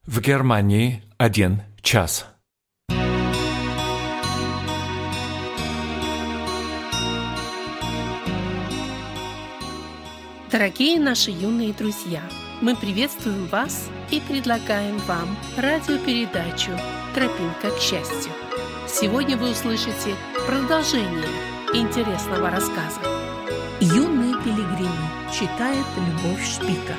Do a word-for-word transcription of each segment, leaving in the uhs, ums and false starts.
В Германии один час. Дорогие наши юные друзья, мы приветствуем вас и предлагаем вам радиопередачу «Тропинка к счастью». Сегодня вы услышите продолжение интересного рассказа. «Юные пилигримы» читает Любовь Шпика.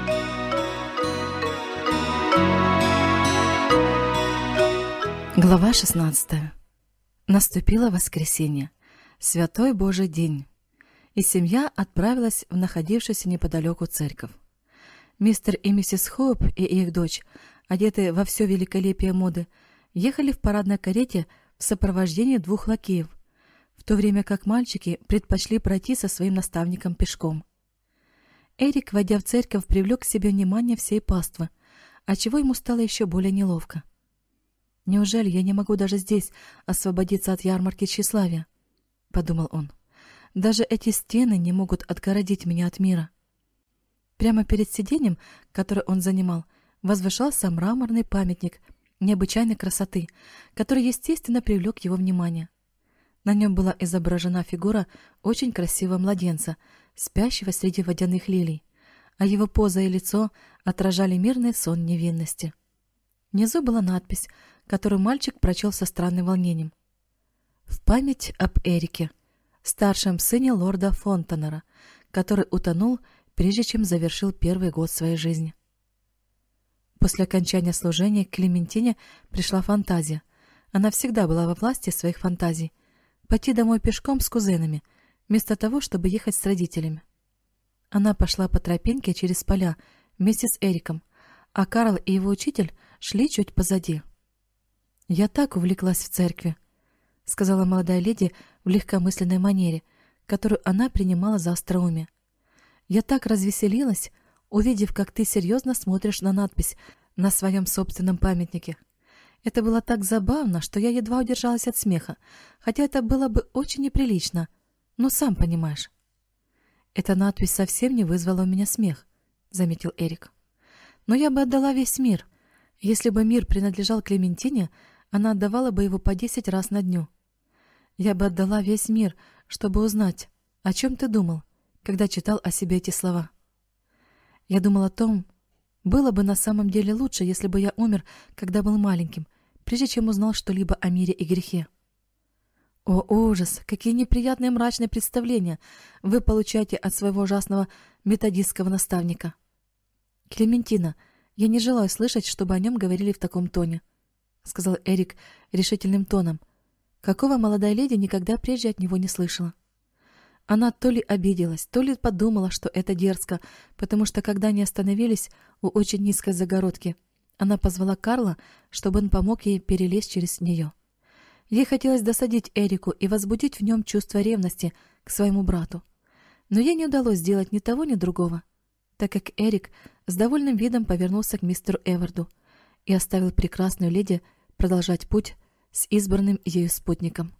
Глава шестнадцатая. Наступило воскресенье, святой Божий день, и семья отправилась в находившуюся неподалеку церковь. Мистер и миссис Хоуп и их дочь, одетые во все великолепие моды, ехали в парадной карете в сопровождении двух лакеев, в то время как мальчики предпочли пройти со своим наставником пешком. Эрик, войдя в церковь, привлек к себе внимание всей паствы, отчего ему стало еще более неловко. «Неужели я не могу даже здесь освободиться от ярмарки тщеславия?» — подумал он. «Даже эти стены не могут отгородить меня от мира». Прямо перед сиденьем, которое он занимал, возвышался мраморный памятник необычайной красоты, который, естественно, привлек его внимание. На нем была изображена фигура очень красивого младенца, спящего среди водяных лилий, а его поза и лицо отражали мирный сон невинности. Внизу была надпись, которую мальчик прочел со странным волнением. «В память об Эрике, старшем сыне лорда Фонтанера, который утонул, прежде чем завершил первый год своей жизни». После окончания служения к Клементине пришла фантазия. Она всегда была во власти своих фантазий. Пойти домой пешком с кузенами, вместо того, чтобы ехать с родителями. Она пошла по тропинке через поля вместе с Эриком, а Карл и его учитель шли чуть позади. «Я так увлеклась в церкви», — сказала молодая леди в легкомысленной манере, которую она принимала за остроумие. «Я так развеселилась, увидев, как ты серьезно смотришь на надпись на своем собственном памятнике. Это было так забавно, что я едва удержалась от смеха, хотя это было бы очень неприлично, но сам понимаешь». «Эта надпись совсем не вызвала у меня смех», — заметил Эрик. «Но я бы отдала весь мир. Если бы мир принадлежал Клементине, она отдавала бы его по десять раз на дню. Я бы отдала весь мир, чтобы узнать, о чем ты думал, когда читал о себе эти слова. Я думал о том, было бы на самом деле лучше, если бы я умер, когда был маленьким, прежде чем узнал что-либо о мире и грехе». «О, ужас! Какие неприятные мрачные представления вы получаете от своего ужасного методистского наставника!» «Клементина, я не желаю слышать, чтобы о нем говорили в таком тоне», — сказал Эрик решительным тоном, какого молодая леди никогда прежде от него не слышала. Она то ли обиделась, то ли подумала, что это дерзко, потому что, когда они остановились у очень низкой загородки, она позвала Карла, чтобы он помог ей перелезть через нее. Ей хотелось досадить Эрику и возбудить в нем чувство ревности к своему брату. Но ей не удалось сделать ни того, ни другого, так как Эрик с довольным видом повернулся к мистеру Эварду и оставил прекрасную леди продолжать путь с избранным ею спутником.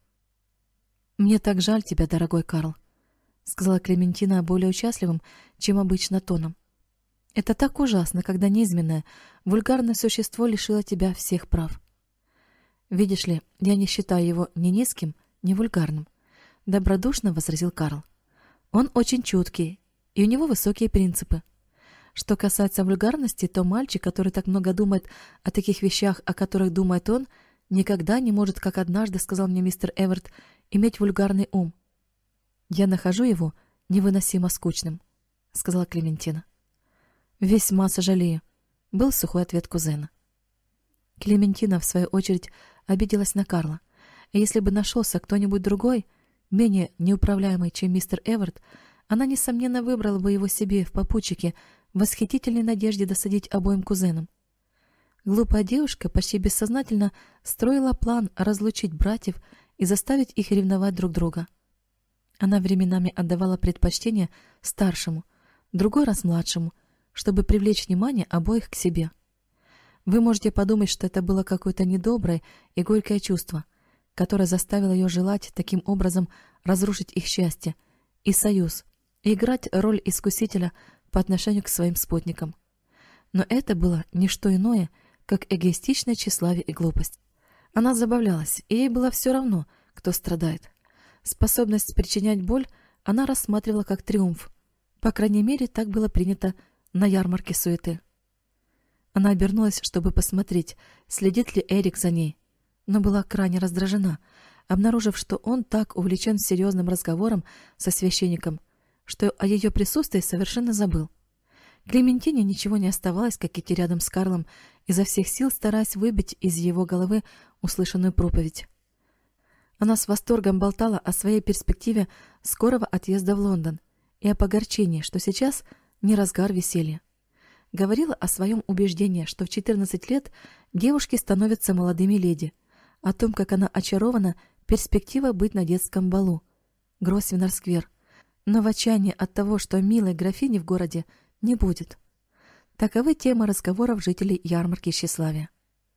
«Мне так жаль тебя, дорогой Карл», — сказала Клементина более участливым, чем обычно тоном. «Это так ужасно, когда низменное, вульгарное существо лишило тебя всех прав». «Видишь ли, я не считаю его ни низким, ни вульгарным», — добродушно возразил Карл. «Он очень чуткий, и у него высокие принципы. Что касается вульгарности, то мальчик, который так много думает о таких вещах, о которых думает он, никогда не может, как однажды сказал мне мистер Эвард, иметь вульгарный ум». «Я нахожу его невыносимо скучным», — сказала Клементина. «Весьма сожалею», — был сухой ответ кузена. Клементина, в свою очередь, обиделась на Карла, и если бы нашелся кто-нибудь другой, менее неуправляемый, чем мистер Эвард, она, несомненно, выбрала бы его себе в попутчике в восхитительной надежде досадить обоим кузенам. Глупая девушка почти бессознательно строила план разлучить братьев и заставить их ревновать друг друга. Она временами отдавала предпочтение старшему, другой раз младшему, чтобы привлечь внимание обоих к себе. Вы можете подумать, что это было какое-то недоброе и горькое чувство, которое заставило ее желать таким образом разрушить их счастье и союз, и играть роль искусителя по отношению к своим спутникам. Но это было не что иное, как эгоистичное тщеславие и глупость. Она забавлялась, и ей было все равно, кто страдает. Способность причинять боль она рассматривала как триумф. По крайней мере, так было принято на ярмарке суеты. Она обернулась, чтобы посмотреть, следит ли Эрик за ней, но была крайне раздражена, обнаружив, что он так увлечен серьезным разговором со священником, что о ее присутствии совершенно забыл. Клементине ничего не оставалось, как идти рядом с Карлом, изо всех сил стараясь выбить из его головы услышанную проповедь. Она с восторгом болтала о своей перспективе скорого отъезда в Лондон и о погорчении, что сейчас не разгар веселья. Говорила о своем убеждении, что в четырнадцать лет девушки становятся молодыми леди, о том, как она очарована перспективой быть на детском балу, Гросвеннор-сквер, но в отчаянии от того, что милой графини в городе не будет. Таковы темы разговоров жителей ярмарки тщеславия.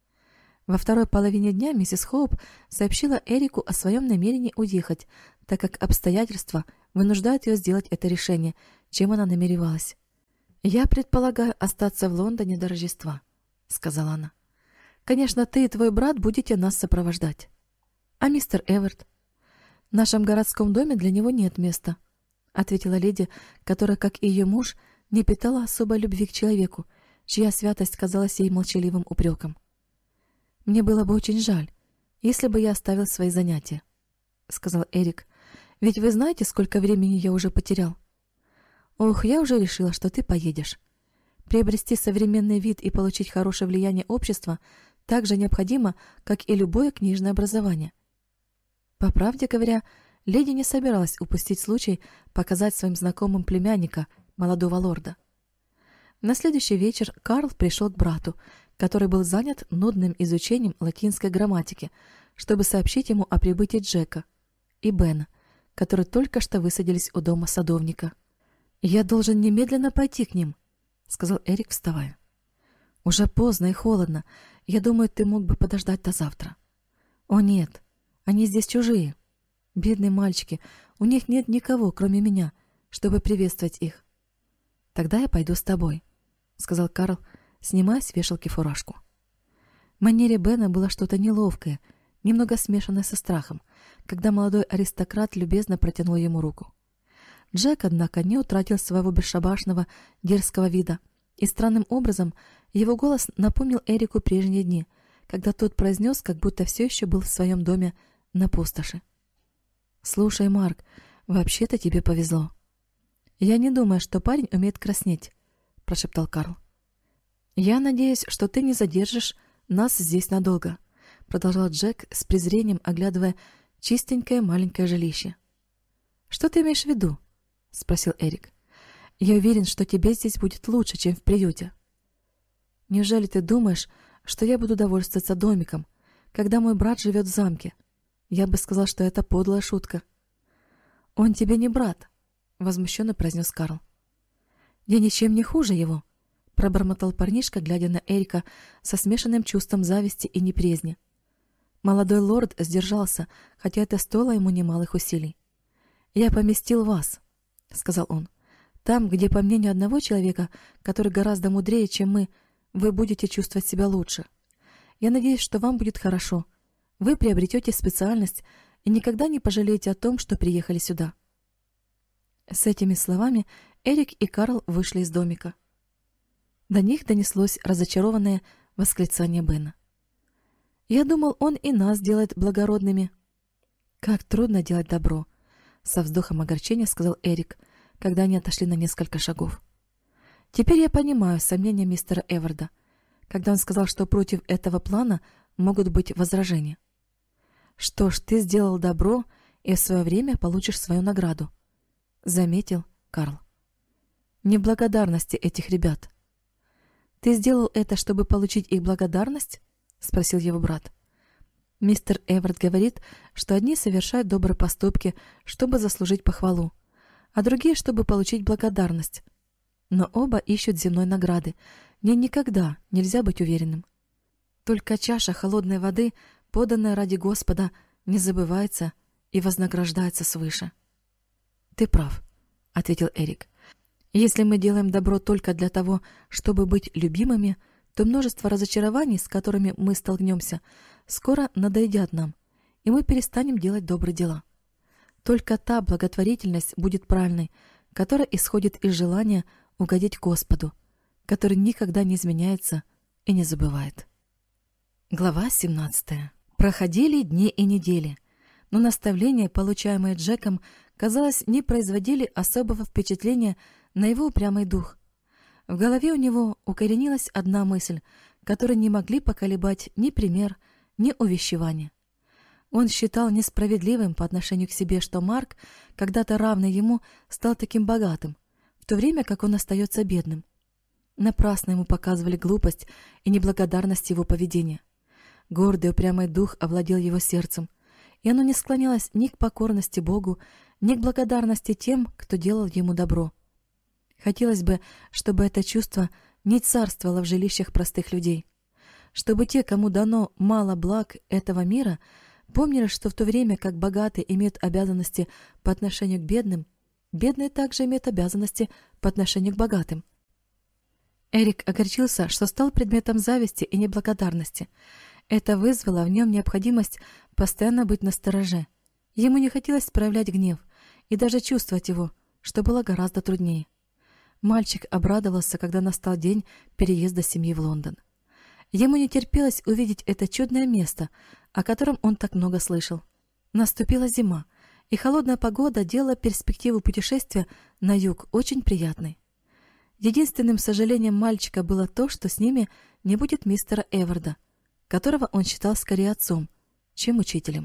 Во второй половине дня миссис Хоуп сообщила Эрику о своем намерении уехать, так как обстоятельства вынуждают ее сделать это решение, чем она намеревалась. «Я предполагаю остаться в Лондоне до Рождества», — сказала она. «Конечно, ты и твой брат будете нас сопровождать. А мистер Эверт? В нашем городском доме для него нет места», — ответила леди, которая, как и ее муж, не питала особой любви к человеку, чья святость казалась ей молчаливым упреком. «Мне было бы очень жаль, если бы я оставил свои занятия», — сказал Эрик. «Ведь вы знаете, сколько времени я уже потерял?» «Ох, я уже решила, что ты поедешь. Приобрести современный вид и получить хорошее влияние общества так же необходимо, как и любое книжное образование». По правде говоря, леди не собиралась упустить случай показать своим знакомым племянника, молодого лорда. На следующий вечер Карл пришел к брату, который был занят нудным изучением латинской грамматики, чтобы сообщить ему о прибытии Джека и Бена, которые только что высадились у дома садовника. «Я должен немедленно пойти к ним», — сказал Эрик, вставая. «Уже поздно и холодно. Я думаю, ты мог бы подождать до завтра». «О нет, они здесь чужие. Бедные мальчики, у них нет никого, кроме меня, чтобы приветствовать их». «Тогда я пойду с тобой», — сказал Карл, снимая с вешалки фуражку. В манере Бена было что-то неловкое, немного смешанное со страхом, когда молодой аристократ любезно протянул ему руку. Джек, однако, не утратил своего бесшабашного, дерзкого вида, и странным образом его голос напомнил Эрику прежние дни, когда тот произнес, как будто все еще был в своем доме на пустоши. «Слушай, Марк, вообще-то тебе повезло». «Я не думаю, что парень умеет краснеть», — прошептал Карл. «Я надеюсь, что ты не задержишь нас здесь надолго», — продолжал Джек с презрением, оглядывая чистенькое маленькое жилище. «Что ты имеешь в виду?» — спросил Эрик. «Я уверен, что тебе здесь будет лучше, чем в приюте». «Неужели ты думаешь, что я буду довольствоваться домиком, когда мой брат живет в замке? Я бы сказал, что это подлая шутка». «Он тебе не брат», — возмущенно произнес Карл. «Я ничем не хуже его», — пробормотал парнишка, глядя на Эрика со смешанным чувством зависти и неприязни. Молодой лорд сдержался, хотя это стоило ему немалых усилий. «Я поместил вас», — сказал он. «Там, где, по мнению одного человека, который гораздо мудрее, чем мы, вы будете чувствовать себя лучше. Я надеюсь, что вам будет хорошо. Вы приобретете специальность и никогда не пожалеете о том, что приехали сюда». С этими словами Эрик и Карл вышли из домика. До них донеслось разочарованное восклицание Бена. «Я думал, он и нас делает благородными». «Как трудно делать добро», — со вздохом огорчения сказал Эрик, когда они отошли на несколько шагов. «Теперь я понимаю сомнения мистера Эверда, когда он сказал, что против этого плана могут быть возражения. Что ж, ты сделал добро, и в свое время получишь свою награду», — заметил Карл. «Неблагодарности этих ребят». «Ты сделал это, чтобы получить их благодарность?» — спросил его брат. «Мистер Эверд говорит, что одни совершают добрые поступки, чтобы заслужить похвалу, а другие, чтобы получить благодарность. Но оба ищут земной награды. Мне никогда нельзя быть уверенным. Только чаша холодной воды, поданная ради Господа, не забывается и вознаграждается свыше». «Ты прав», — ответил Эрик. «Если мы делаем добро только для того, чтобы быть любимыми, то множество разочарований, с которыми мы столкнемся, скоро надоедят нам, и мы перестанем делать добрые дела. Только та благотворительность будет правильной, которая исходит из желания угодить Господу, который никогда не изменяется и не забывает. Глава семнадцатая. Проходили дни и недели, но наставления, получаемые Джеком, казалось, не производили особого впечатления на его упрямый дух. В голове у него укоренилась одна мысль, которую не могли поколебать ни пример, ни увещевание. Он считал несправедливым по отношению к себе, что Марк, когда-то равный ему, стал таким богатым, в то время как он остается бедным. Напрасно ему показывали глупость и неблагодарность его поведения. Гордый упрямый дух овладел его сердцем, и оно не склонялось ни к покорности Богу, ни к благодарности тем, кто делал ему добро. Хотелось бы, чтобы это чувство не царствовало в жилищах простых людей, чтобы те, кому дано мало благ этого мира, помнили, что в то время как богатые имеют обязанности по отношению к бедным, бедные также имеют обязанности по отношению к богатым. Эрик огорчился, что стал предметом зависти и неблагодарности. Это вызвало в нем необходимость постоянно быть настороже. Ему не хотелось проявлять гнев и даже чувствовать его, что было гораздо труднее. Мальчик обрадовался, когда настал день переезда семьи в Лондон. Ему не терпелось увидеть это чудное место, о котором он так много слышал. Наступила зима, и холодная погода делала перспективу путешествия на юг очень приятной. Единственным сожалением мальчика было то, что с ними не будет мистера Эварда, которого он считал скорее отцом, чем учителем.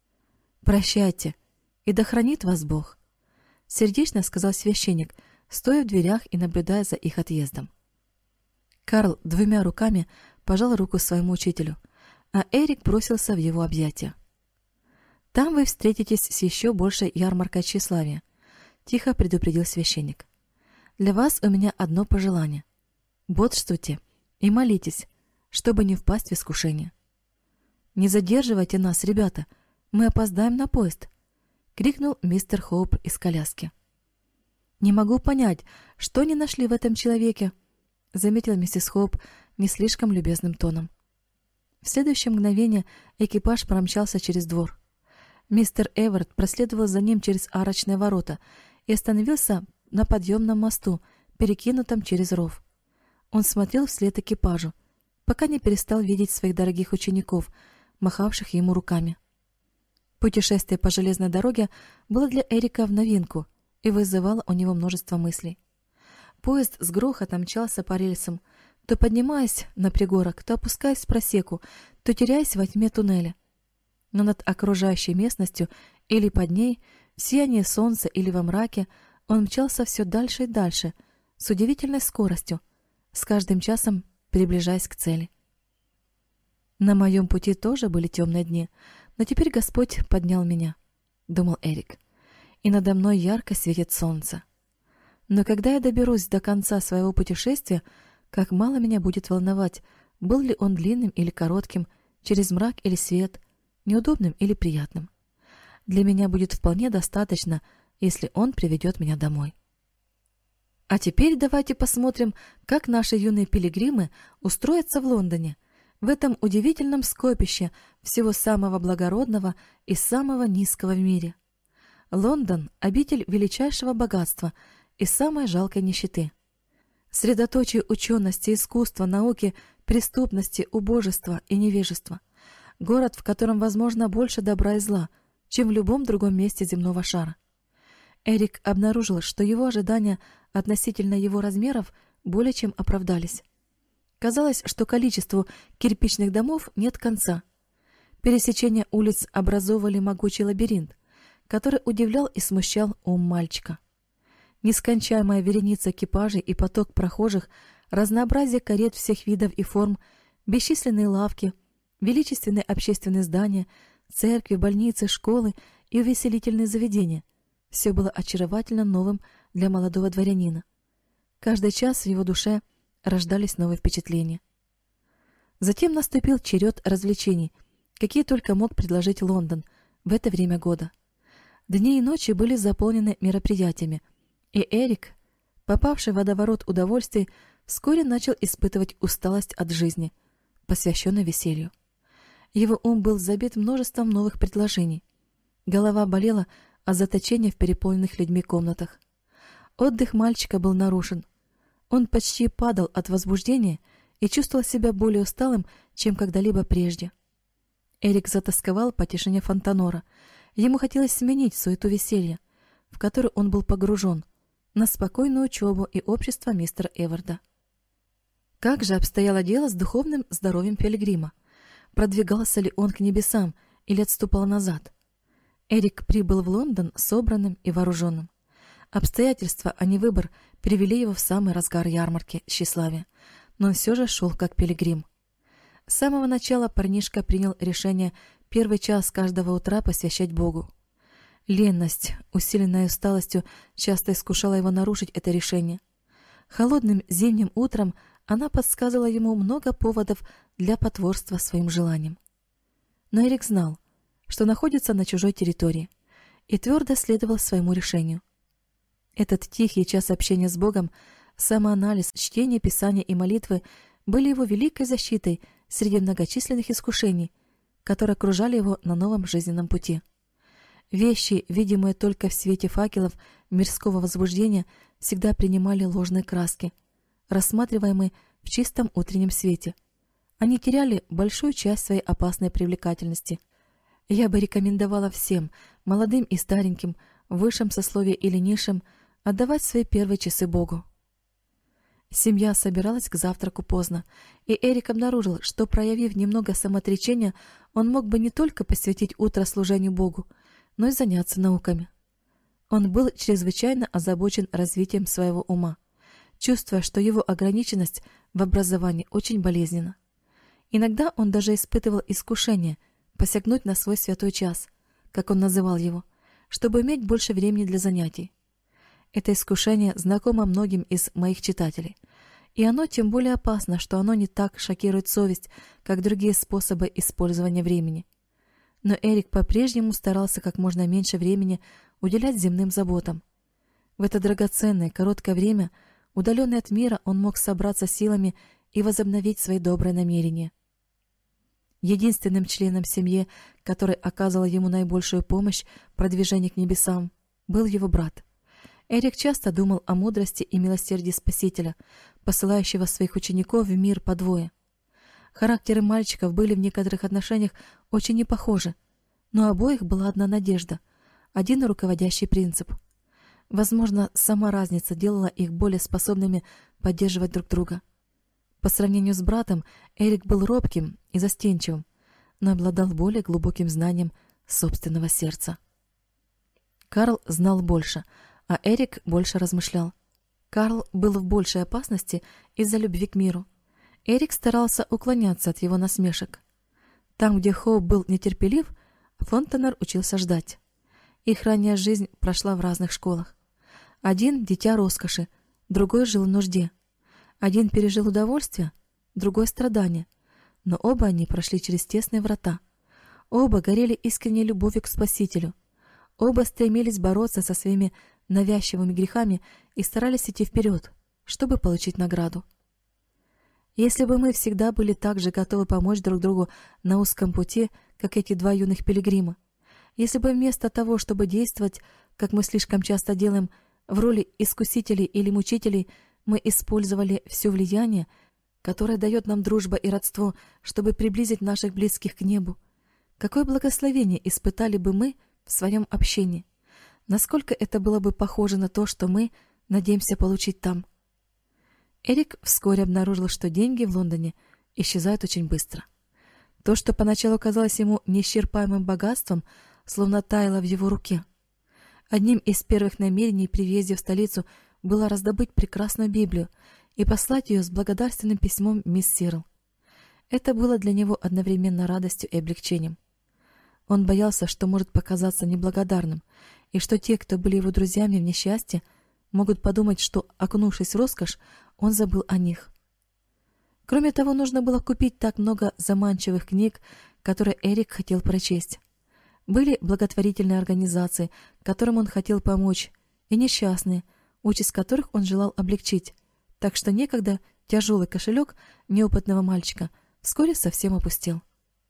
«Прощайте, и да хранит вас Бог», — сердечно сказал священник, стоя в дверях и наблюдая за их отъездом. Карл двумя руками пожал руку своему учителю, а Эрик бросился в его объятия. «Там вы встретитесь с еще большей ярмаркой тщеславия», — тихо предупредил священник. «Для вас у меня одно пожелание. Бодрствуйте и молитесь, чтобы не впасть в искушение». «Не задерживайте нас, ребята, мы опоздаем на поезд», — крикнул мистер Хоуп из коляски. «Не могу понять, что они нашли в этом человеке», — заметила миссис Хоуп не слишком любезным тоном. В следующее мгновение экипаж промчался через двор. Мистер Эвард проследовал за ним через арочные ворота и остановился на подъемном мосту, перекинутом через ров. Он смотрел вслед экипажу, пока не перестал видеть своих дорогих учеников, махавших ему руками. Путешествие по железной дороге было для Эрика в новинку и вызывало у него множество мыслей. Поезд с грохотом мчался по рельсам, то поднимаясь на пригорок, то опускаясь в просеку, то теряясь во тьме туннеля. Но над окружающей местностью или под ней, в сиянии солнца или во мраке, он мчался все дальше и дальше, с удивительной скоростью, с каждым часом приближаясь к цели. «На моем пути тоже были темные дни, но теперь Господь поднял меня», — думал Эрик, — «и надо мной ярко светит солнце. Но когда я доберусь до конца своего путешествия, как мало меня будет волновать, был ли он длинным или коротким, через мрак или свет, неудобным или приятным. Для меня будет вполне достаточно, если он приведет меня домой». А теперь давайте посмотрим, как наши юные пилигримы устроятся в Лондоне, в этом удивительном скопище всего самого благородного и самого низкого в мире. Лондон – обитель величайшего богатства и самой жалкой нищеты. Средоточие учености, искусства, науки, преступности, убожества и невежества. Город, в котором возможно больше добра и зла, чем в любом другом месте земного шара. Эрик обнаружил, что его ожидания относительно его размеров более чем оправдались. Казалось, что количеству кирпичных домов нет конца. Пересечения улиц образовывали могучий лабиринт, который удивлял и смущал ум мальчика. Нескончаемая вереница экипажей и поток прохожих, разнообразие карет всех видов и форм, бесчисленные лавки, величественные общественные здания, церкви, больницы, школы и увеселительные заведения — все было очаровательно новым для молодого дворянина. Каждый час в его душе рождались новые впечатления. Затем наступил черед развлечений, какие только мог предложить Лондон в это время года. Дни и ночи были заполнены мероприятиями, и Эрик, попавший в водоворот удовольствий, вскоре начал испытывать усталость от жизни, посвященной веселью. Его ум был забит множеством новых предложений. Голова болела от заточения в переполненных людьми комнатах. Отдых мальчика был нарушен. Он почти падал от возбуждения и чувствовал себя более усталым, чем когда-либо прежде. Эрик затасковал по тишине Фонтанора. Ему хотелось сменить суету веселья, в которую он был погружен, на спокойную учебу и общество мистера Эварда. Как же обстояло дело с духовным здоровьем пилигрима? Продвигался ли он к небесам или отступал назад? Эрик прибыл в Лондон собранным и вооруженным. Обстоятельства, а не выбор, привели его в самый разгар ярмарки тщеславия, но он все же шел как пилигрим. С самого начала парнишка принял решение первый час каждого утра посвящать Богу. Ленность, усиленная усталостью, часто искушала его нарушить это решение. Холодным зимним утром она подсказывала ему много поводов для потворства своим желаниям. Но Эрик знал, что находится на чужой территории, и твердо следовал своему решению. Этот тихий час общения с Богом, самоанализ, чтение Писания и молитвы были его великой защитой среди многочисленных искушений, которые окружали его на новом жизненном пути. Вещи, видимые только в свете факелов мирского возбуждения, всегда принимали ложные краски, рассматриваемые в чистом утреннем свете. Они теряли большую часть своей опасной привлекательности. Я бы рекомендовала всем, молодым и стареньким, в высшем сословии или низшем, отдавать свои первые часы Богу. Семья собиралась к завтраку поздно, и Эрик обнаружил, что, проявив немного самоотречения, он мог бы не только посвятить утро служению Богу, но и заняться науками. Он был чрезвычайно озабочен развитием своего ума, чувствуя, что его ограниченность в образовании очень болезненна. Иногда он даже испытывал искушение посягнуть на свой святой час, как он называл его, чтобы иметь больше времени для занятий. Это искушение знакомо многим из моих читателей, и оно тем более опасно, что оно не так шокирует совесть, как другие способы использования времени. Но Эрик по-прежнему старался как можно меньше времени уделять земным заботам. В это драгоценное, короткое время, удаленный от мира, он мог собраться силами и возобновить свои добрые намерения. Единственным членом семьи, который оказывал ему наибольшую помощь в продвижении к небесам, был его брат. Эрик часто думал о мудрости и милосердии Спасителя, посылающего своих учеников в мир по двое. Характеры мальчиков были в некоторых отношениях очень не похожи, но у обоих была одна надежда, один руководящий принцип. Возможно, сама разница делала их более способными поддерживать друг друга. По сравнению с братом, Эрик был робким и застенчивым, но обладал более глубоким знанием собственного сердца. Карл знал больше, а Эрик больше размышлял. Карл был в большей опасности из-за любви к миру. Эрик старался уклоняться от его насмешек. Там, где Хоуп был нетерпелив, Фонтанер учился ждать. Их ранняя жизнь прошла в разных школах. Один — дитя роскоши, другой жил в нужде. Один пережил удовольствие, другой — страдания. Но оба они прошли через тесные врата. Оба горели искренней любовью к Спасителю. Оба стремились бороться со своими навязчивыми грехами и старались идти вперед, чтобы получить награду. Если бы мы всегда были так же готовы помочь друг другу на узком пути, как эти два юных пилигрима, если бы вместо того, чтобы действовать, как мы слишком часто делаем, в роли искусителей или мучителей, мы использовали все влияние, которое дает нам дружба и родство, чтобы приблизить наших близких к небу, какое благословение испытали бы мы в своем общении, насколько это было бы похоже на то, что мы надеемся получить там. Эрик вскоре обнаружил, что деньги в Лондоне исчезают очень быстро. То, что поначалу казалось ему неисчерпаемым богатством, словно таяло в его руке. Одним из первых намерений при въезде в столицу было раздобыть прекрасную Библию и послать ее с благодарственным письмом мисс Сирл. Это было для него одновременно радостью и облегчением. Он боялся, что может показаться неблагодарным, и что те, кто были его друзьями в несчастье, могут подумать, что, окунувшись в роскошь, он забыл о них. Кроме того, нужно было купить так много заманчивых книг, которые Эрик хотел прочесть. Были благотворительные организации, которым он хотел помочь, и несчастные, участь которых он желал облегчить, так что некогда Тяжелый кошелек неопытного мальчика вскоре совсем опустел.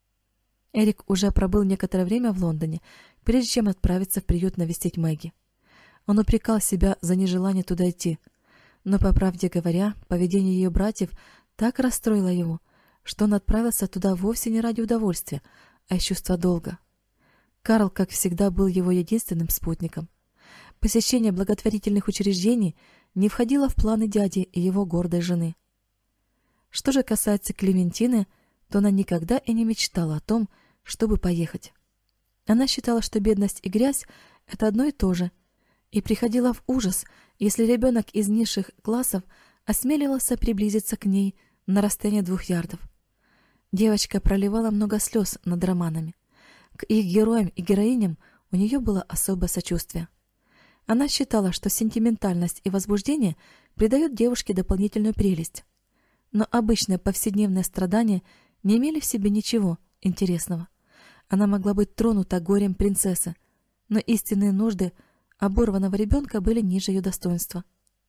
Эрик уже пробыл некоторое время в Лондоне, прежде чем отправиться в приют навестить Мэгги. Он упрекал себя за нежелание туда идти, но, по правде говоря, поведение ее братьев так расстроило его, что он отправился туда вовсе не ради удовольствия, а из чувства долга. Карл, как всегда, был его единственным спутником. Посещение благотворительных учреждений не входило в планы дяди и его гордой жены. Что же касается Клементины, то она никогда и не мечтала о том, чтобы поехать. Она считала, что бедность и грязь – это одно и то же, и приходила в ужас, если ребенок из низших классов осмеливался приблизиться к ней на расстояние двух ярдов. Девочка проливала много слез над романами. К их героям и героиням у нее было особое сочувствие. Она считала, что сентиментальность и возбуждение придают девушке дополнительную прелесть. Но обычные повседневные страдания не имели в себе ничего интересного. Она могла быть тронута горем принцессы, но истинные нужды оборванного ребенка были ниже ее достоинства.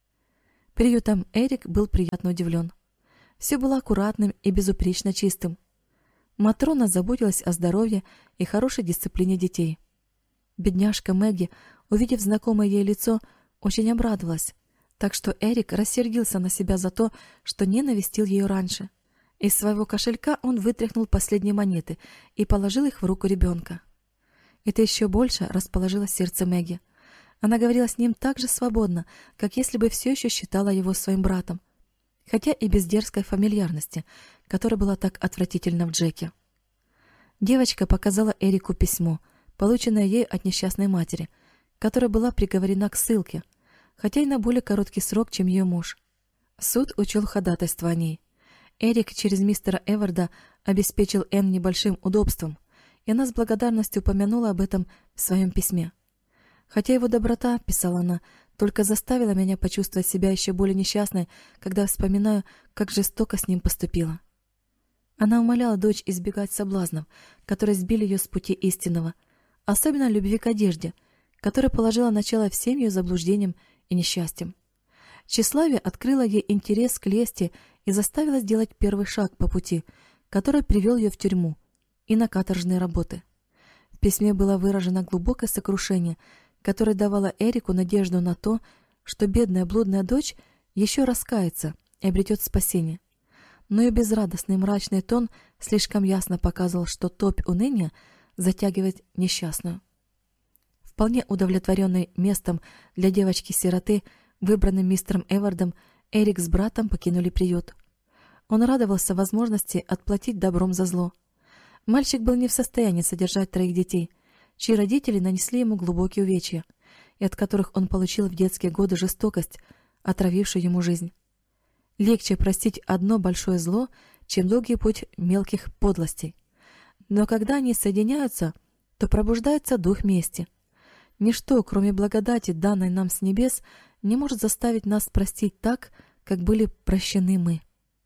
Приютом Эрик был приятно удивлен. Все было аккуратным и безупречно чистым. Матрона заботилась о здоровье и хорошей дисциплине детей. Бедняжка Мэгги, увидев знакомое ей лицо, очень обрадовалась, так что Эрик рассердился на себя за то, что не навестил ее раньше. Из своего кошелька он вытряхнул последние монеты и положил их в руку ребенка. Это еще больше расположило сердце Мэгги. Она говорила с ним так же свободно, как если бы все еще считала его своим братом, хотя и без дерзкой фамильярности, которая была так отвратительна в Джеке. Девочка показала Эрику письмо, полученное ей от несчастной матери, которая была приговорена к ссылке, хотя и на более короткий срок, чем ее муж. Суд учел ходатайство о ней. Эрик через мистера Эварда обеспечил Энн небольшим удобством, и она с благодарностью упомянула об этом в своем письме. Хотя его доброта, писала она, только заставила меня почувствовать себя еще более несчастной, когда вспоминаю, как жестоко с ним поступила. Она умоляла дочь избегать соблазнов, которые сбили ее с пути истинного, особенно любви к одежде, которая положила начало всем ее заблуждениям и несчастьям. Тщеславие открыло ей интерес к лести и заставило сделать первый шаг по пути, который привел ее в тюрьму и на каторжные работы. В письме было выражено глубокое сокрушение, которое давало Эрику надежду на то, что бедная блудная дочь еще раскается и обретет спасение. Но и безрадостный мрачный тон слишком ясно показывал, что топь уныния затягивает несчастную. Вполне удовлетворенный местом для девочки-сироты, выбранным мистером Эвардом, Эрик с братом покинули приют. Он радовался возможности отплатить добром за зло. Мальчик был не в состоянии содержать троих детей, чьи родители нанесли ему глубокие увечья, и от которых он получил в детские годы жестокость, отравившую ему жизнь. Легче простить одно большое зло, чем долгий путь мелких подлостей. Но когда они соединяются, то пробуждается дух мести. Ничто, кроме благодати, данной нам с небес, не может заставить нас простить так, как были прощены мы.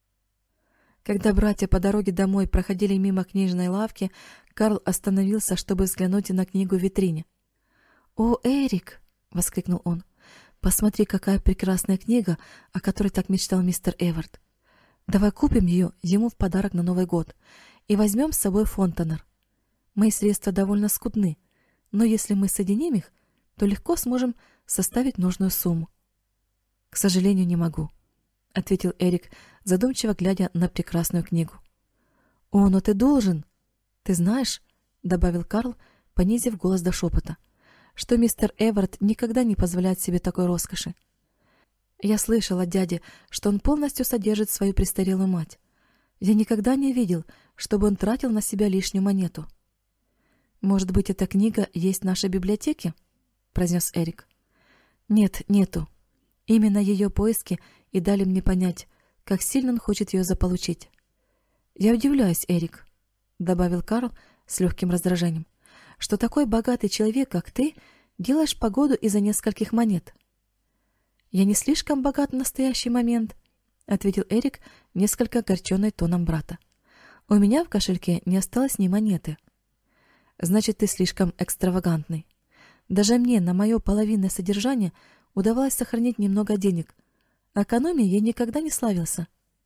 Когда братья по дороге домой проходили мимо книжной лавки, Карл остановился, чтобы взглянуть на книгу в витрине. «О, Эрик!» — воскликнул он. «Посмотри, какая прекрасная книга, о которой так мечтал мистер Эвард. Давай купим ее ему в подарок на Новый год и возьмем с собой Фонтанер. Мои средства довольно скудны, но если мы соединим их, то легко сможем составить нужную сумму». «К сожалению, не могу», — ответил Эрик, задумчиво глядя на прекрасную книгу. «О, но ты должен! Ты знаешь, — добавил Карл, понизив голос до шепота, — что мистер Эвард никогда не позволяет себе такой роскоши. Я слышал от дяди, что он полностью содержит свою престарелую мать. Я никогда не видел, чтобы он тратил на себя лишнюю монету». «Может быть, эта книга есть в нашей библиотеке?» — произнес Эрик. «Нет, нету. Именно ее поиски и дали мне понять, как сильно он хочет ее заполучить. Я удивляюсь, Эрик, — добавил Карл с легким раздражением, — что такой богатый человек, как ты, делаешь погоду из-за нескольких монет». «Я не слишком богат в настоящий момент», — ответил Эрик, несколько огорченный тоном брата. «У меня в кошельке не осталось ни монеты». «Значит, ты слишком экстравагантный. Даже мне на мое половинное содержание удавалось сохранить немного денег. Экономией я никогда не славился.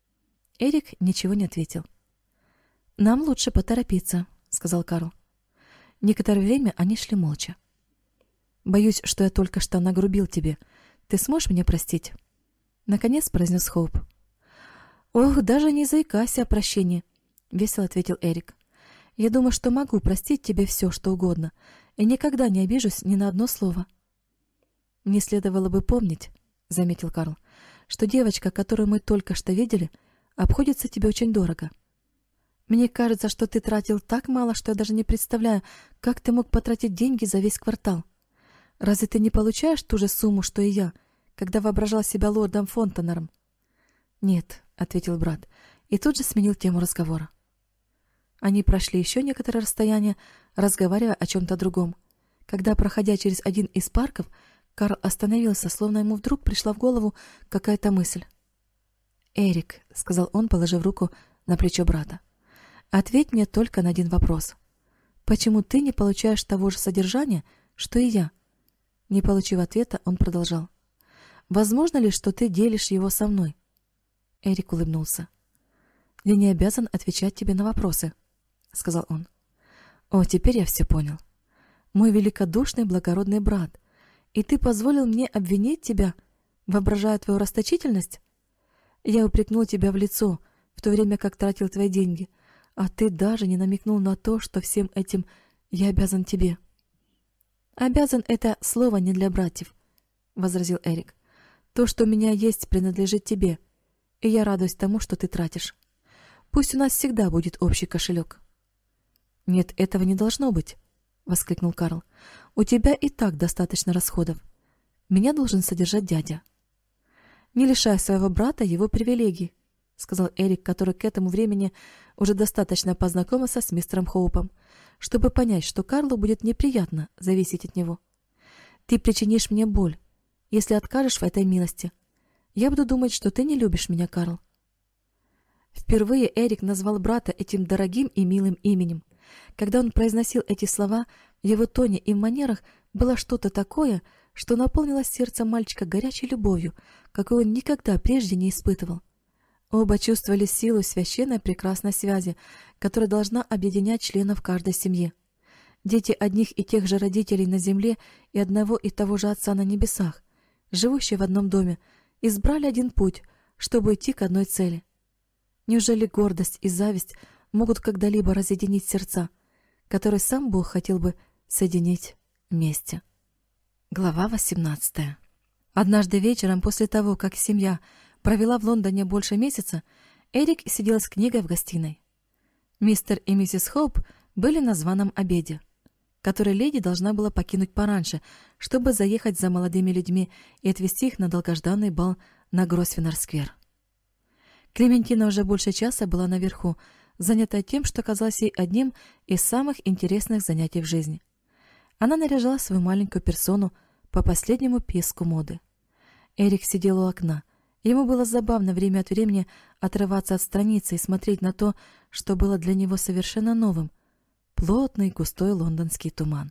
Эрик ничего не ответил. «Нам лучше поторопиться», — сказал Карл. Некоторое время они шли молча. «Боюсь, что я только что нагрубил тебе. Ты сможешь меня простить?» Наконец произнес Хоуп. «Ох, даже не заикайся о прощении», — весело ответил Эрик. «Я думаю, что могу простить тебе все, что угодно, и никогда не обижусь ни на одно слово». «Мне следовало бы помнить», — заметил Карл, «что девочка, которую мы только что видели, обходится тебе очень дорого. Мне кажется, что ты тратил так мало, что я даже не представляю, как ты мог потратить деньги за весь квартал. Разве ты не получаешь ту же сумму, что и я, когда воображал себя лордом Фонтенером?» «Нет», — ответил брат, и тут же сменил тему разговора. Они прошли еще некоторое расстояние, разговаривая о чем-то другом. Когда, проходя через один из парков, Карл остановился, словно ему вдруг пришла в голову какая-то мысль. «Эрик», — сказал он, положив руку на плечо брата, — «ответь мне только на один вопрос. Почему ты не получаешь того же содержания, что и я?» Не получив ответа, он продолжал. «Возможно ли, что ты делишь его со мной?» Эрик улыбнулся. «Я не обязан отвечать тебе на вопросы», — сказал он. «О, теперь я все понял. Мой великодушный благородный брат, и ты позволил мне обвинить тебя, воображая твою расточительность? Я упрекнул тебя в лицо, в то время как тратил твои деньги, а ты даже не намекнул на то, что всем этим я обязан тебе». «Обязан — это слово не для братьев», — возразил Эрик. «То, что у меня есть, принадлежит тебе, и я радуюсь тому, что ты тратишь. Пусть у нас всегда будет общий кошелек». «Нет, этого не должно быть», — воскликнул Карл. «У тебя и так достаточно расходов. Меня должен содержать дядя». «Не лишай своего брата его привилегий», — сказал Эрик, который к этому времени уже достаточно познакомился с мистером Хоупом, чтобы понять, что Карлу будет неприятно зависеть от него. «Ты причинишь мне боль, если откажешь в этой милости. Я буду думать, что ты не любишь меня, Карл». Впервые Эрик назвал брата этим дорогим и милым именем. Когда он произносил эти слова, в его тоне и в манерах было что-то такое, что наполнило сердце мальчика горячей любовью, какой он никогда прежде не испытывал. Оба чувствовали силу священной прекрасной связи, которая должна объединять членов каждой семьи. Дети одних и тех же родителей на земле и одного и того же Отца на небесах, живущие в одном доме, избрали один путь, чтобы идти к одной цели. Неужели гордость и зависть могут когда-либо разъединить сердца, которые сам Бог хотел бы соединить вместе? Глава восемнадцатая. Однажды вечером, после того, как семья провела в Лондоне больше месяца, Эрик сидел с книгой в гостиной. Мистер и миссис Хоуп были на званом обеде, который леди должна была покинуть пораньше, чтобы заехать за молодыми людьми и отвезти их на долгожданный бал на Гросвеннер-сквер. Клементина уже больше часа была наверху, занятая тем, что казалось ей одним из самых интересных занятий в жизни. Она наряжала свою маленькую персону по последнему писку моды. Эрик сидел у окна. Ему было забавно время от времени отрываться от страницы и смотреть на то, что было для него совершенно новым — плотный густой лондонский туман.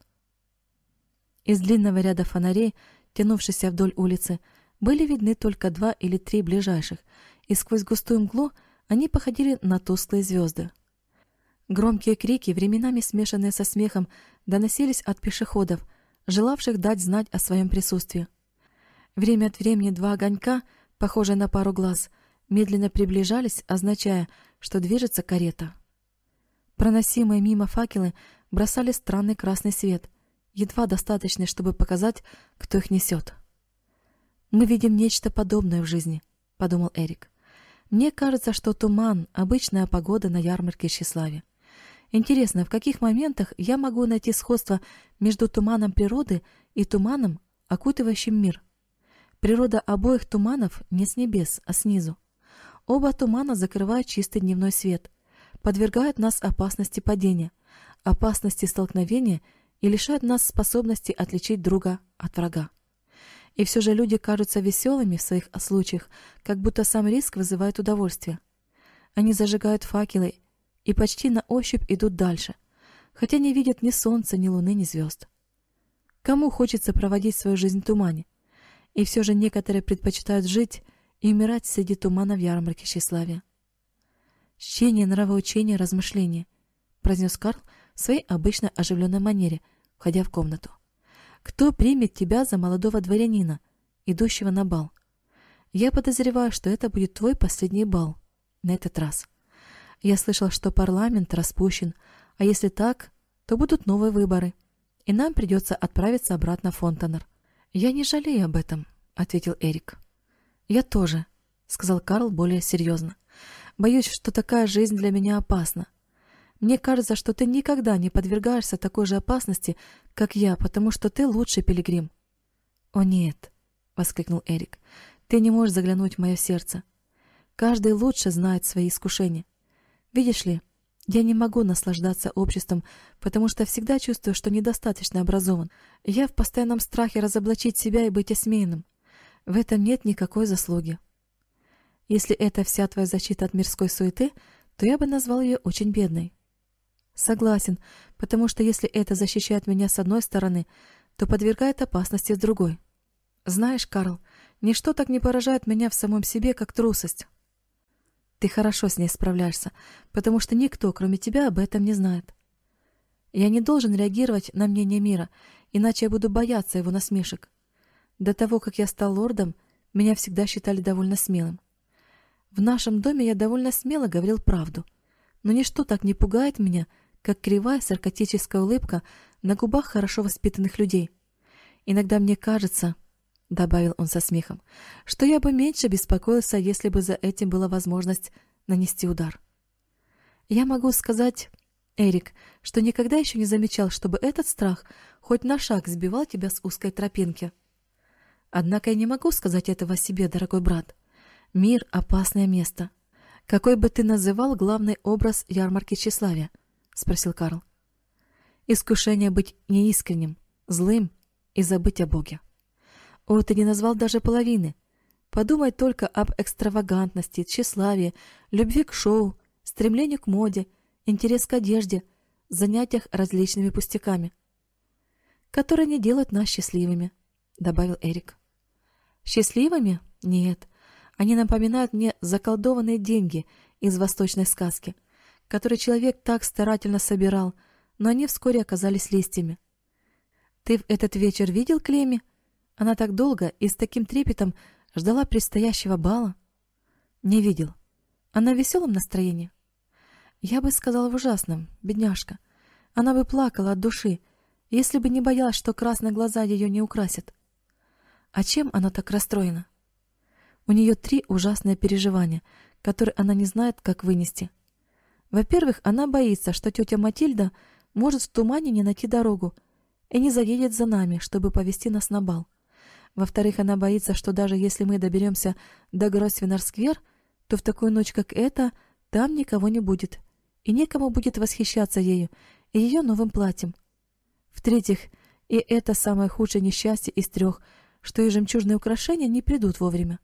Из длинного ряда фонарей, тянувшихся вдоль улицы, были видны только два или три ближайших, и сквозь густую мглу они походили на тусклые звезды. Громкие крики, временами смешанные со смехом, доносились от пешеходов, желавших дать знать о своем присутствии. Время от времени два огонька, похожие на пару глаз, медленно приближались, означая, что движется карета. Проносимые мимо факелы бросали странный красный свет, едва достаточный, чтобы показать, кто их несет. «Мы видим нечто подобное в жизни», — подумал Эрик. «Мне кажется, что туман — обычная погода на ярмарке тщеславия. Интересно, в каких моментах я могу найти сходство между туманом природы и туманом, окутывающим мир? Природа обоих туманов не с небес, а снизу. Оба тумана закрывают чистый дневной свет, подвергают нас опасности падения, опасности столкновения и лишают нас способности отличить друга от врага. И все же люди кажутся веселыми в своих случаях, как будто сам риск вызывает удовольствие. Они зажигают факелы и почти на ощупь идут дальше, хотя не видят ни солнца, ни луны, ни звезд. Кому хочется проводить свою жизнь в тумане? И все же некоторые предпочитают жить и умирать среди тумана в ярмарке тщеславия. чтение, нравоучение, размышления», — произнес Карл в своей обычно оживленной манере, входя в комнату. «Кто примет тебя за молодого дворянина, идущего на бал? Я подозреваю, что это будет твой последний бал на этот раз. Я слышал, что парламент распущен, а если так, то будут новые выборы, и нам придется отправиться обратно в Фонтанер». «Я не жалею об этом», — ответил Эрик. «Я тоже», — сказал Карл более серьезно. «Боюсь, что такая жизнь для меня опасна. Мне кажется, что ты никогда не подвергаешься такой же опасности, как я, потому что ты лучший пилигрим». «О нет», — воскликнул Эрик, — «ты не можешь заглянуть в мое сердце. Каждый лучше знает свои искушения. Видишь ли, я не могу наслаждаться обществом, потому что всегда чувствую, что недостаточно образован. Я в постоянном страхе разоблачить себя и быть осмеянным. В этом нет никакой заслуги. Если это вся твоя защита от мирской суеты, то я бы назвал ее очень бедной». «Согласен, потому что если это защищает меня с одной стороны, то подвергает опасности с другой. Знаешь, Карл, ничто так не поражает меня в самом себе, как трусость. Ты хорошо с ней справляешься, потому что никто, кроме тебя, об этом не знает. Я не должен реагировать на мнение мира, иначе я буду бояться его насмешек. До того, как я стал лордом, меня всегда считали довольно смелым. В нашем доме я довольно смело говорил правду, но ничто так не пугает меня, как кривая саркастическая улыбка на губах хорошо воспитанных людей. Иногда мне кажется, — добавил он со смехом, — что я бы меньше беспокоился, если бы за этим была возможность нанести удар. Я могу сказать, Эрик, что никогда еще не замечал, чтобы этот страх хоть на шаг сбивал тебя с узкой тропинки. Однако я не могу сказать этого о себе, дорогой брат. Мир — опасное место. Какой бы ты называл главный образ ярмарки тщеславия? — спросил Карл. «Искушение быть неискренним, злым и забыть о Боге». «О, ты не назвал даже половины. Подумай только об экстравагантности, тщеславии, любви к шоу, стремлении к моде, интерес к одежде, занятиях различными пустяками, которые не делают нас счастливыми», — добавил Эрик. «Счастливыми? Нет. Они напоминают мне заколдованные деньги из восточной сказки, которые человек так старательно собирал, но они вскоре оказались листьями. Ты в этот вечер видел Клемми? Она так долго и с таким трепетом ждала предстоящего бала». «Не видел. Она в веселом настроении?» «Я бы сказала, в ужасном, бедняжка. Она бы плакала от души, если бы не боялась, что красные глаза ее не украсят». «А чем она так расстроена?» «У нее три ужасные переживания, которые она не знает, как вынести. Во-первых, она боится, что тетя Матильда может в тумане не найти дорогу и не заедет за нами, чтобы повезти нас на бал. Во-вторых, она боится, что даже если мы доберемся до Гросвеннер-сквер, то в такую ночь, как эта, там никого не будет, и некому будет восхищаться ею и ее новым платьем. В-третьих, и это самое худшее несчастье из трех, что и жемчужные украшения не придут вовремя».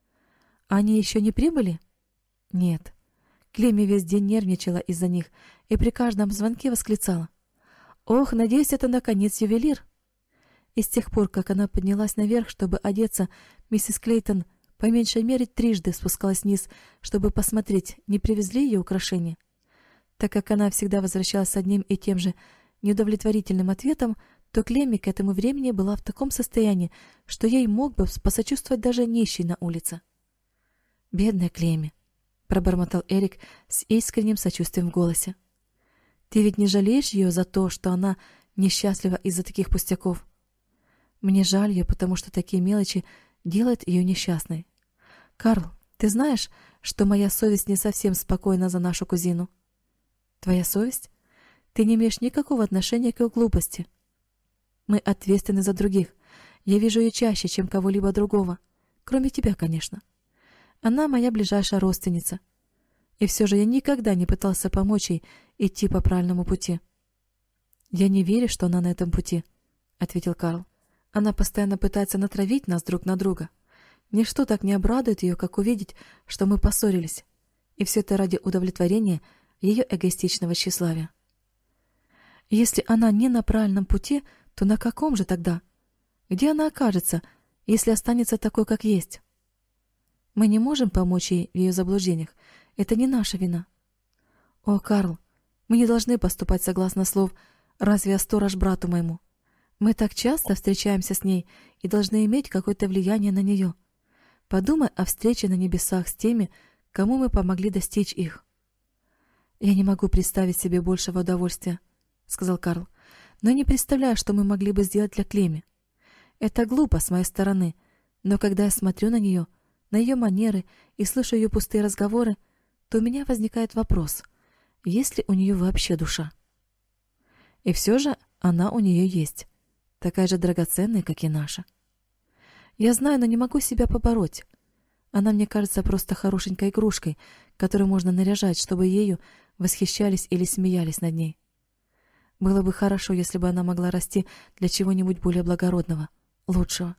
«Они еще не прибыли?» «Нет». Клемми весь день нервничала из-за них и при каждом звонке восклицала: «Ох, надеюсь, это наконец ювелир». И с тех пор, как она поднялась наверх, чтобы одеться, миссис Клейтон по меньшей мере трижды спускалась вниз, чтобы посмотреть, не привезли ее украшения. Так как она всегда возвращалась с одним и тем же неудовлетворительным ответом, то Клемми к этому времени была в таком состоянии, что ей мог бы посочувствовать даже нищий на улице. «Бедная Клемми», — пробормотал Эрик с искренним сочувствием в голосе. «Ты ведь не жалеешь ее за то, что она несчастлива из-за таких пустяков?» «Мне жаль ее, потому что такие мелочи делают ее несчастной. Карл, ты знаешь, что моя совесть не совсем спокойна за нашу кузину?» «Твоя совесть? Ты не имеешь никакого отношения к ее глупости. Мы ответственны за других. Я вижу ее чаще, чем кого-либо другого, кроме тебя, конечно. Она моя ближайшая родственница. И все же я никогда не пытался помочь ей идти по правильному пути». «Я не верю, что она на этом пути», — ответил Карл. «Она постоянно пытается натравить нас друг на друга. Ничто так не обрадует ее, как увидеть, что мы поссорились. И все это ради удовлетворения ее эгоистичного тщеславия. Если она не на правильном пути, то на каком же тогда? Где она окажется, если останется такой, как есть? Мы не можем помочь ей в ее заблуждениях. Это не наша вина. «О, Карл, мы не должны поступать согласно слов «разве я сторож брату моему». Мы так часто встречаемся с ней и должны иметь какое-то влияние на нее. Подумай о встрече на небесах с теми, кому мы помогли достичь их». «Я не могу представить себе большего удовольствия», — сказал Карл, «но не представляю, что мы могли бы сделать для Клеми. Это глупо с моей стороны, но когда я смотрю на нее, на ее манеры и слышу ее пустые разговоры, то у меня возникает вопрос, есть ли у нее вообще душа? И все же она у нее есть, такая же драгоценная, как и наша. Я знаю, но не могу себя побороть. Она мне кажется просто хорошенькой игрушкой, которую можно наряжать, чтобы ею восхищались или смеялись над ней. Было бы хорошо, если бы она могла расти для чего-нибудь более благородного, лучшего.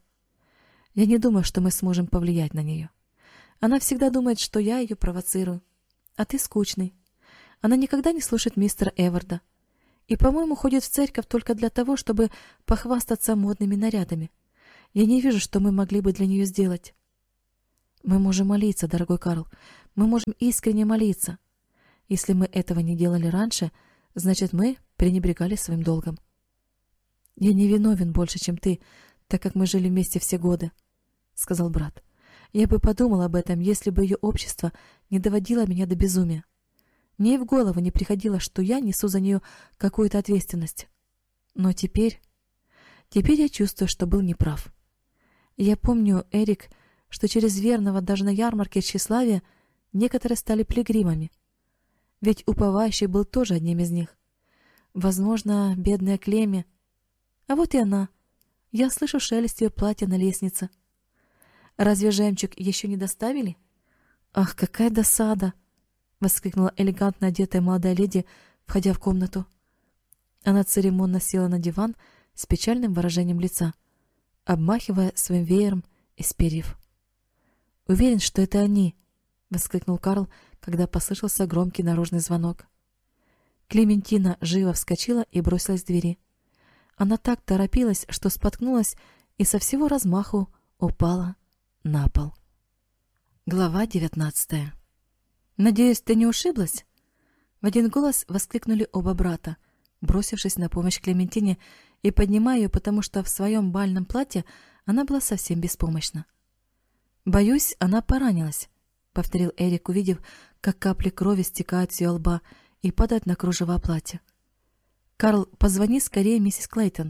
Я не думаю, что мы сможем повлиять на нее. Она всегда думает, что я ее провоцирую. А ты скучный. Она никогда не слушает мистера Эварда. И, по-моему, ходит в церковь только для того, чтобы похвастаться модными нарядами. Я не вижу, что мы могли бы для нее сделать. Мы можем молиться, дорогой Карл. Мы можем искренне молиться. Если мы этого не делали раньше, значит, мы пренебрегали своим долгом. Я не виновен больше, чем ты, так как мы жили вместе все годы, — сказал брат. Я бы подумал об этом, если бы ее общество не доводило меня до безумия. Мне и в голову не приходило, что я несу за нее какую-то ответственность. Но теперь... Теперь я чувствую, что был неправ. Я помню, Эрик, что через верного даже на ярмарке тщеславия некоторые стали пилигримами. Ведь уповающий был тоже одним из них. Возможно, бедная Клеми. А вот и она. Я слышу шелест ее платья на лестнице. Разве жемчуг еще не доставили? Ах, какая досада! — воскликнула элегантно одетая молодая леди, входя в комнату. Она церемонно села на диван с печальным выражением лица, обмахивая своим веером из перьев. «Уверен, что это они!» — воскликнул Карл, когда послышался громкий наружный звонок. Клементина живо вскочила и бросилась к двери. Она так торопилась, что споткнулась и со всего размаху упала на пол. Глава девятнадцатая. «Надеюсь, ты не ушиблась?» В один голос воскликнули оба брата, бросившись на помощь Клементине и поднимая ее, потому что в своем бальном платье она была совсем беспомощна. «Боюсь, она поранилась», — повторил Эрик, увидев, как капли крови стекают с ее лба и падают на кружева платья. «Карл, позвони скорее миссис Клейтон».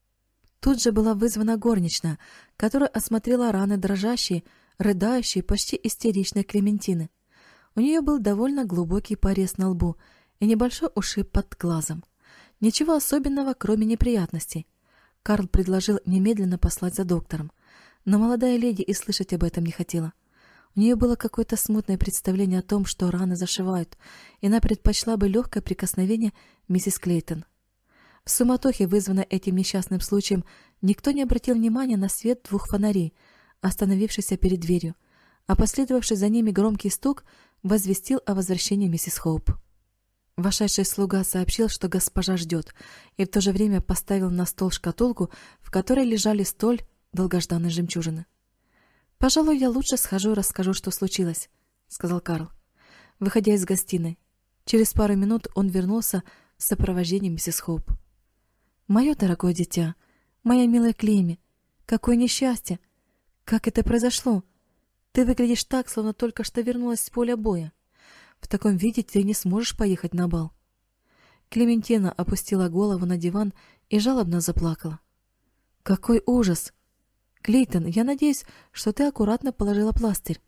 Тут же была вызвана горничная, которая осмотрела раны дрожащей, рыдающей, почти истеричной Клементины. У нее был довольно глубокий порез на лбу и небольшой ушиб под глазом. Ничего особенного, кроме неприятностей. Карл предложил немедленно послать за доктором, но молодая леди и слышать об этом не хотела. У нее было какое-то смутное представление о том, что раны зашивают, и она предпочла бы легкое прикосновение миссис Клейтон. В суматохе, вызванной этим несчастным случаем, никто не обратил внимания на свет двух фонарей, остановившийся перед дверью, а последовавший за ними громкий стук возвестил о возвращении миссис Хоуп. Вошедший слуга сообщил, что госпожа ждет, и в то же время поставил на стол шкатулку, в которой лежали столь долгожданные жемчужины. «Пожалуй, я лучше схожу и расскажу, что случилось», — сказал Карл, выходя из гостиной. Через пару минут он вернулся в сопровождении миссис Хоуп. «Мое дорогое дитя, моя милая Клеми, какое несчастье! Как это произошло? Ты выглядишь так, словно только что вернулась с поля боя. В таком виде ты не сможешь поехать на бал». Клементина опустила голову на диван и жалобно заплакала. «Какой ужас! Клейтон, я надеюсь, что ты аккуратно положила пластырь.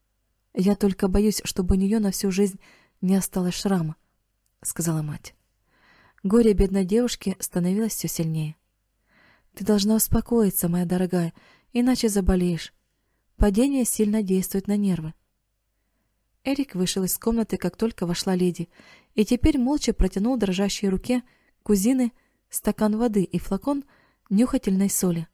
Я только боюсь, чтобы у нее на всю жизнь не осталось шрама», — сказала мать. Горе бедной девушки становилось все сильнее. «Ты должна успокоиться, моя дорогая, иначе заболеешь. Падение сильно действует на нервы». Эрик вышел из комнаты, как только вошла леди, и теперь молча протянул дрожащей руке кузины стакан воды и флакон нюхательной соли.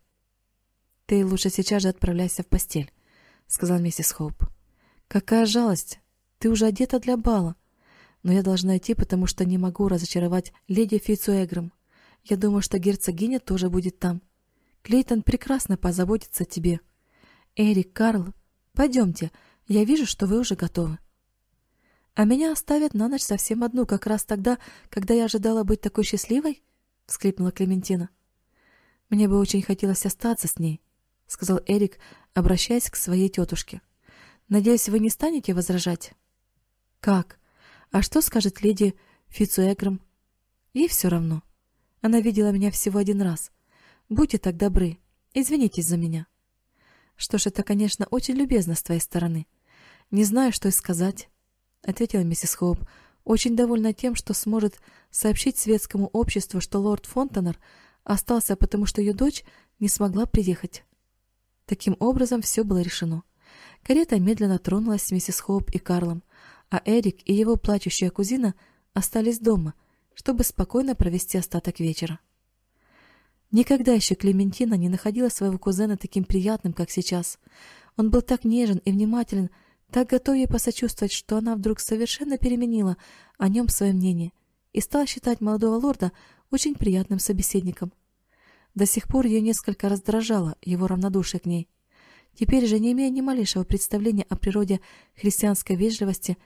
«Ты лучше сейчас же отправляйся в постель», — сказал миссис Хоуп. «Какая жалость! Ты уже одета для бала. Но я должна идти, потому что не могу разочаровать леди Фицуэгрэм. Я думаю, что герцогиня тоже будет там. Клейтон прекрасно позаботится о тебе. Эрик, Карл, пойдемте, я вижу, что вы уже готовы». «А меня оставят на ночь совсем одну, как раз тогда, когда я ожидала быть такой счастливой?» — всхлипнула Клементина. «Мне бы очень хотелось остаться с ней», — сказал Эрик, обращаясь к своей тетушке. «Надеюсь, вы не станете возражать?» «Как? А что скажет леди Фицуэграм?» «Ей все равно. Она видела меня всего один раз. Будьте так добры, извинитесь за меня». «Что ж, это, конечно, очень любезно с твоей стороны. Не знаю, что и сказать», — ответила миссис Хоуп, очень довольна тем, что сможет сообщить светскому обществу, что лорд Фонтанер остался, потому что ее дочь не смогла приехать. Таким образом, все было решено. Карета медленно тронулась с миссис Хоуп и Карлом, а Эрик и его плачущая кузина остались дома, чтобы спокойно провести остаток вечера. Никогда еще Клементина не находила своего кузена таким приятным, как сейчас. Он был так нежен и внимателен, так готов ей посочувствовать, что она вдруг совершенно переменила о нем свое мнение и стала считать молодого лорда очень приятным собеседником. До сих пор ее несколько раздражало его равнодушие к ней. Теперь же, не имея ни малейшего представления о природе христианской вежливости,